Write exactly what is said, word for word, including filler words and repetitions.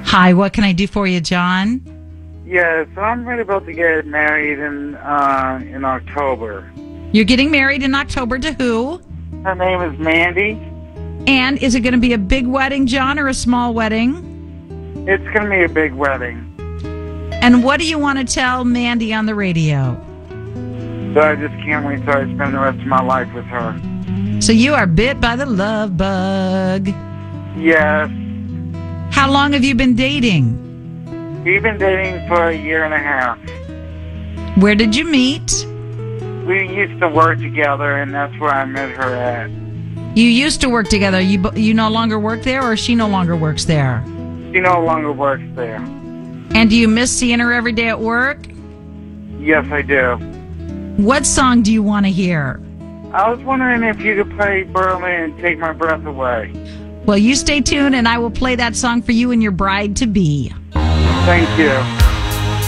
Hi, what can I do for you, John? Yeah, so I'm right about to get married in uh, in October. You're getting married in October to who? Her name is Mandy. And is it going to be a big wedding, John, or a small wedding? It's going to be a big wedding. And what do you want to tell Mandy on the radio? So I just can't wait till I spend the rest of my life with her. So you are bit by the love bug. Yes. How long have you been dating? We've been dating for a year and a half. Where did you meet? We used to work together, and that's where I met her at. You used to work together. You bo- you no longer work there, or she no longer works there? She no longer works there. And do you miss seeing her every day at work? Yes, I do. What song do you want to hear? I was wondering if you could play Berlin and Take My Breath Away. Well, you stay tuned, and I will play that song for you and your bride-to-be. Thank you.